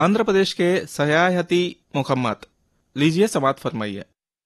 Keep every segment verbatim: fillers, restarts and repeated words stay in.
आंध्र प्रदेश के सयाहती मुकम्मत। लीजिए समात फरमाइए।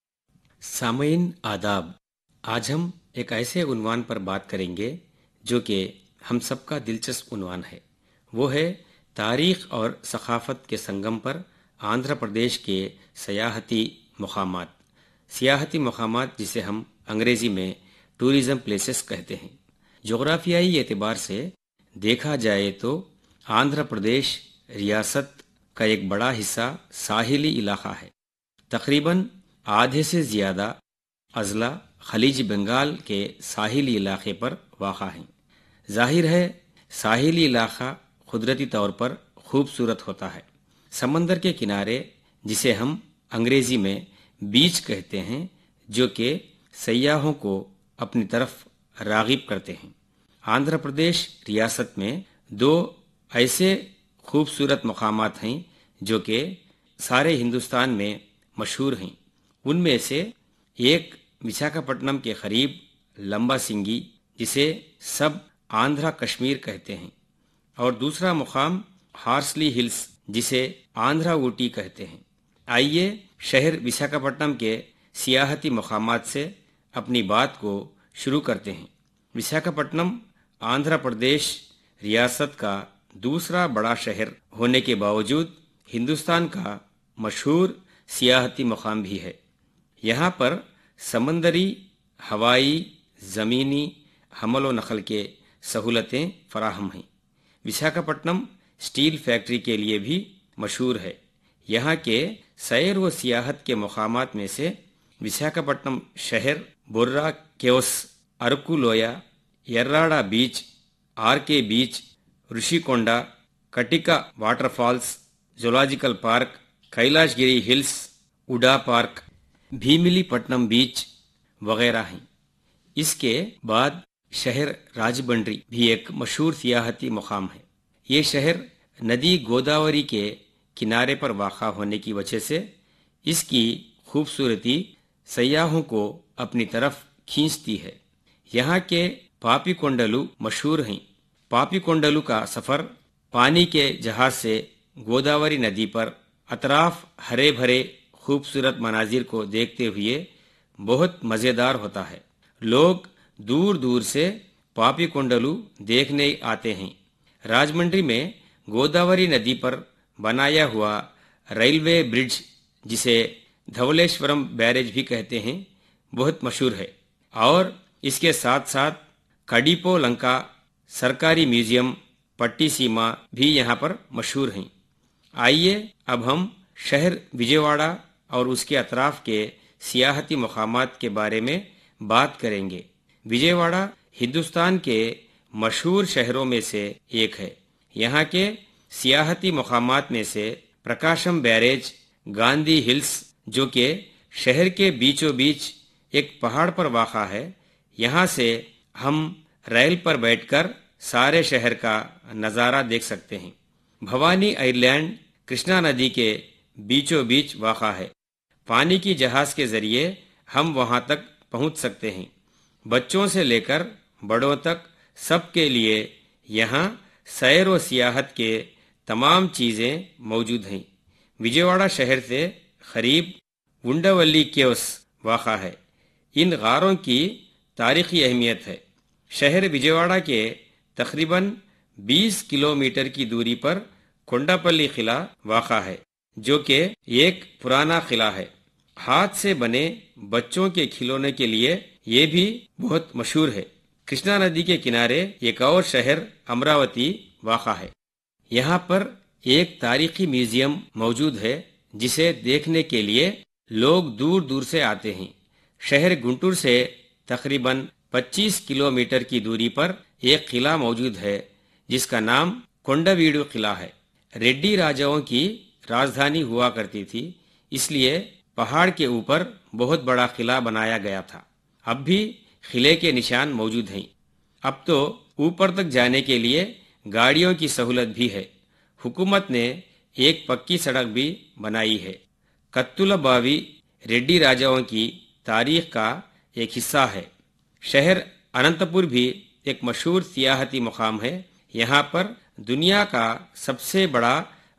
सामईन आदाब। आज हम एक ऐसे उन्वान पर बात करेंगे जो कि हम सबका दिलचस्प उन्वान है। वो है तारीख और सकाफत के संगम पर आंध्र प्रदेश के सयाहती मुकामात। सियाहती मुकामात जिसे हम अंग्रेजी में टूरिज्म प्लेसेस कहते हैं। जोग्राफियाई एतबार से देखा जाए तो आंध्र प्रदेश रियासत का एक बड़ा हिस्सा साहिली इलाका है। तकरीबन आधे से ज़्यादा अजला खलीज बंगाल के साहिली इलाके पर वाक़ा है। जाहिर है साहिली इलाका कुदरती तौर पर खूबसूरत होता है। समंदर के किनारे जिसे हम अंग्रेजी में बीच कहते हैं, जो कि सयाहों को अपनी तरफ रागिब करते हैं। आंध्र प्रदेश रियासत में दो ऐसे खूबसूरत मकामात हैं जो कि सारे हिंदुस्तान में मशहूर हैं। उनमें से एक विशाखापट्टनम के करीब लंबा सिंगी, जिसे सब आंध्रा कश्मीर कहते हैं, और दूसरा मुकाम हार्सली हिल्स, जिसे आंध्रा ऊटी कहते हैं। आइए शहर विशाखापट्टनम के सियाहती मकामात से अपनी बात को शुरू करते हैं। विशाखापट्टनम आंध्र प्रदेश रियासत का दूसरा बड़ा शहर होने के बावजूद हिंदुस्तान का मशहूर सियाहती मकाम भी है। यहाँ पर समंदरी, हवाई, ज़मीनी हमल व नकल के सहूलतें फराहम हैं। विशाखापट्टनम स्टील फैक्ट्री के लिए भी मशहूर है। यहाँ के सैर व सियाहत के मकामात में से विशाखापट्टनम शहर, बुर्रा caves, Araku Loya, यर्राडा beach, are के बीच, Rushikonda, कटिका waterfalls, zoological park, Kailasagiri hills, उडा पार्क, भीमिलीपट्टनम बीच वगैरह हैं। इसके बाद शहर राजबंड्री भी एक मशहूर सियाहती मुकाम है। ये शहर नदी गोदावरी के किनारे पर वाक़ा होने की वजह से इसकी खूबसूरती सयाहों को अपनी तरफ खींचती है। यहाँ के पापीकोंडलू मशहूर हैं। पापीकोंडलू का सफ़र पानी के जहाज से गोदावरी नदी पर अतराफ हरे भरे खूबसूरत मनाजिर को देखते हुए बहुत मज़ेदार होता है। लोग दूर दूर से पापीकोंडलू देखने आते हैं। राजमंड्री में गोदावरी नदी पर बनाया हुआ रेलवे ब्रिज, जिसे धवलेश्वरम बैरेज भी कहते हैं, बहुत मशहूर है। और इसके साथ साथ कडिपो लंका सरकारी म्यूजियम, पट्टी सीमा भी यहाँ पर मशहूर हैं। आइए अब हम शहर विजयवाड़ा और उसके अतराफ के सियाहती मकामात के बारे में बात करेंगे। विजयवाड़ा हिंदुस्तान के मशहूर शहरों में से एक है। यहाँ के सियाहती मकामात में से प्रकाशम बैरेज, गांधी हिल्स, जो कि शहर के बीचों बीच एक पहाड़ पर वाक़ा है। यहाँ से हम रेल पर बैठकर सारे शहर का नज़ारा देख सकते हैं। भवानी आइलैंड कृष्णा नदी के बीचों बीच वाक़ा है। पानी की जहाज़ के ज़रिए हम वहाँ तक पहुँच सकते हैं। बच्चों से लेकर बड़ों तक सबके लिए यहाँ सैर व सियाहत के तमाम चीज़ें मौजूद हैं। विजयवाड़ा शहर से करीब उंडवल्ली केव्स वाक़ा है। इन गारों की तारीख़ी अहमियत है। शहर विजयवाड़ा के तकरीबन बीस किलोमीटर की दूरी पर कोंडापल्ली किला वाक़ा है, जो कि एक पुराना किला है। हाथ से बने बच्चों के खिलौने के लिए ये भी बहुत मशहूर है। कृष्णा नदी के किनारे एक और शहर अमरावती वाक़ा है। यहाँ पर एक तारीख़ी म्यूजियम मौजूद है, जिसे देखने के लिए लोग दूर दूर से आते हैं। शहर गुंटूर से तकरीबन पच्चीस किलोमीटर की दूरी पर एक किला मौजूद है, जिसका नाम कोंडावीडु किला है। रेड्डी राजाओं की राजधानी हुआ करती थी, इसलिए पहाड़ के ऊपर बहुत बड़ा किला बनाया गया था। अब भी किले के निशान मौजूद हैं। अब तो ऊपर तक जाने के लिए गाड़ियों की सहूलत भी है। हुकूमत ने एक पक्की सड़क भी बनाई है। कत्तुला बावी रेड्डी राजाओं की तारीख का एक हिस्सा है। शहर अनंतपुर भी एक मशहूर सियाहती मुकाम है। यहाँ पर दुनिया का सबसे बड़ा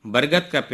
बरगद का